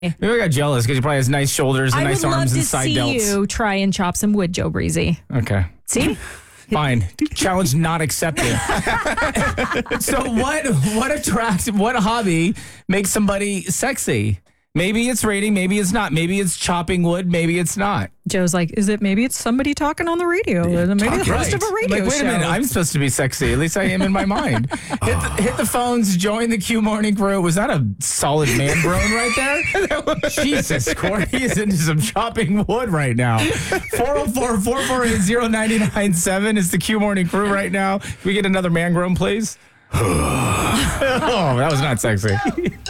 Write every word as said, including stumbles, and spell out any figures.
Maybe I got jealous because he probably has nice shoulders and I nice would love arms to and side see delts. you try and chop some wood, Joe Breezy. Okay. See? Fine. Challenge not accepted. So what what attracts, what hobby makes somebody sexy? Maybe it's rating, maybe it's not. Maybe it's chopping wood, maybe it's not. Joe's like, is it maybe it's somebody talking on the radio? Or maybe the host of a radio Like, wait show. a minute, I'm supposed to be sexy. At least I am in my mind. Hit the, hit the phones, join the Q Morning Crew. Was that a solid man groan right there? Jesus, Corey is into some chopping wood right now. four oh four, four four eight, oh nine nine seven is the Q Morning Crew right now. Can we get another man groan, please? Oh, that was not sexy.